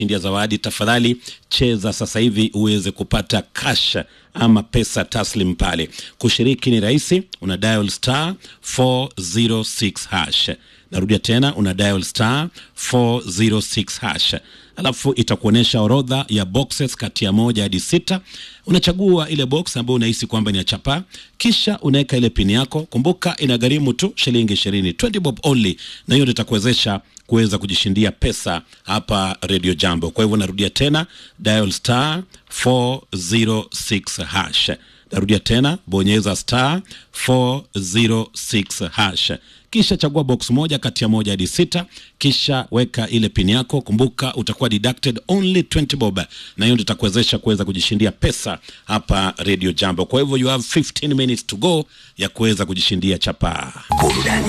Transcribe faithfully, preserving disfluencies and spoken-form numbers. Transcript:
India zawadi. Tafadhali cheza sasa hivi uweze kupata cash ama pesa taslim pale. Kushiriki ni rahisi, una dial star four oh six hash. Narudia tena, una dial star four oh six hash. Alafu itakuonesha orodha ya boxes kati ya moja hadi sita. Unachagua ile box ambayo unahisi kwamba ni ya chapa, kisha unaweka ile pin yako. Kumbuka inagharimu tu shilingi ishirini, twenty bob only, na hiyo itakuwezesha kuweza kujishindia pesa hapa Radio Jambo. Kwa hivyo narudia tena, dial star four oh six hash. Narudia tena, bonyeza star four oh six hash. Kisha chagua box moja kati ya moja hadi sita, kisha weka ile pin yako. Kumbuka utakuwa deducted only twenty bob, na hiyo itakuwezesha kuweza kujishindia pesa hapa Radio Jambo. Kwa hivyo you have fifteen minutes to go ya kuweza kujishindia chapa. Burudani